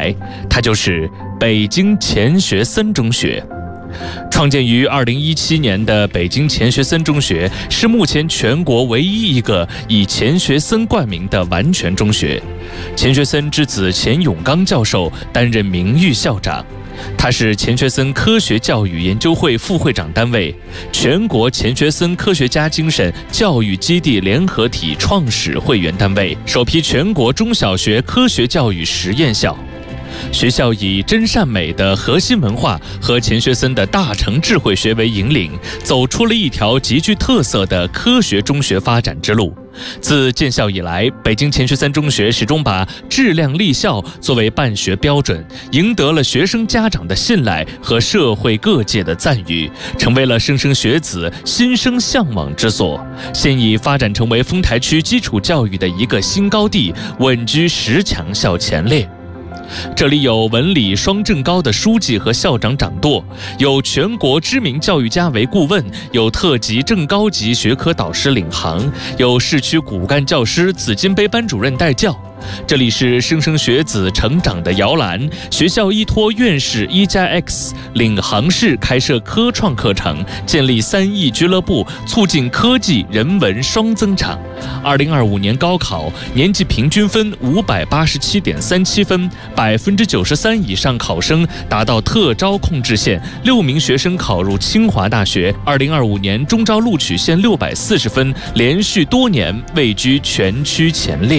来，它就是北京钱学森中学。创建于2017年的北京钱学森中学是目前全国唯一一个以钱学森冠名的完全中学。钱学森之子钱永刚教授担任名誉校长，他是钱学森科学教育研究会副会长单位，全国钱学森科学家精神教育基地联合体创始会员单位，首批全国中小学科学教育实验校。学校以真善美的核心文化和钱学森的大成智慧学为引领，走出了一条极具特色的科学中学发展之路。自建校以来，北京钱学森中学始终把质量立校作为办学标准，赢得了学生家长的信赖和社会各界的赞誉，成为了莘莘学子心生向往之所。现已发展成为丰台区基础教育的一个新高地，稳居10强校前列。这里有文理双正高的书记和校长掌舵，有全国知名教育家为顾问，有特级正高级学科导师领航，有市区骨干教师、紫金杯班主任带教。这里是莘莘学子成长的摇篮，学校依托院士1+X 领航式开设科创课程，建立3E俱乐部，促进科技人文双增长。2025年高考年级平均分587.37分，93%以上考生达到特招控制线，6名学生考入清华大学。2025年中招录取线640分，连续多年位居全区前列。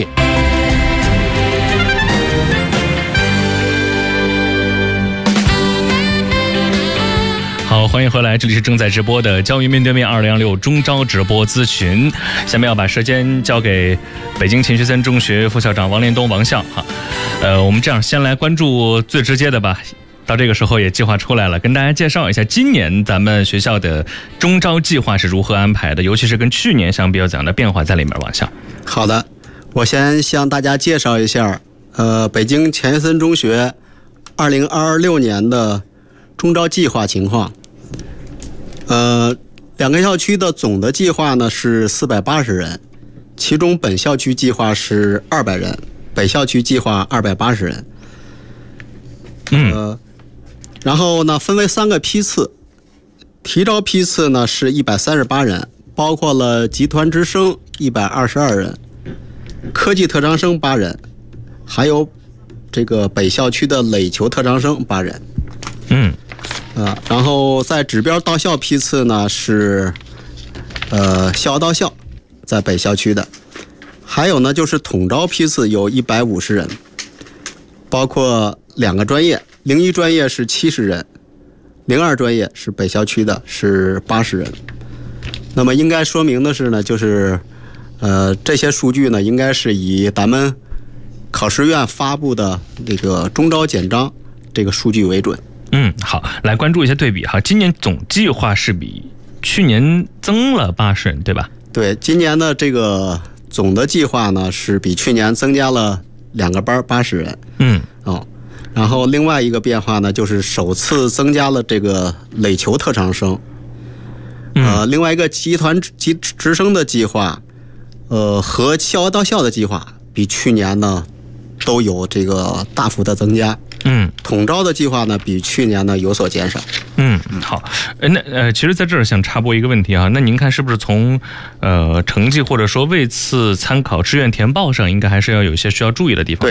好，欢迎回来，这里是正在直播的教育面对面2026中招直播咨询。下面要把时间交给北京钱学森中学副校长王连东王校哈。我们这样先来关注最直接的吧。到这个时候也计划出来了，跟大家介绍一下今年咱们学校的中招计划是如何安排的，尤其是跟去年相比有怎样的变化在里面。王校。 好的，我先向大家介绍一下北京钱学森中学2026年的中招计划情况。两个校区的总的计划呢是480人，其中本校区计划是200人，北校区计划280人。然后呢分为3个批次，提招批次呢是138人，包括了集团之声122人，科技特长生8人，还有这个北校区的垒球特长生8人。然后在指标到校批次呢是校到校，在北校区的。还有呢就是统招批次有150人，包括2个专业，01专业是70人，02专业是北校区的，是80人。那么应该说明的是呢，就是这些数据呢应该是以咱们考试院发布的这个中招简章这个数据为准。 好，来关注一下对比哈。今年总计划是比去年增了80人，对吧？ 对，今年的这个总的计划呢是比去年增加了2个班80人。然后另外一个变化呢就是首次增加了这个垒球特长生。另外一个集团直升的计划，和校到校的计划比去年呢都有这个大幅的增加。统招的计划呢比去年呢有所减少。 好，那其实在这儿想插播一个问题啊，那您看是不是从成绩或者说位次参考志愿填报上，应该还是要有一些需要注意的地方？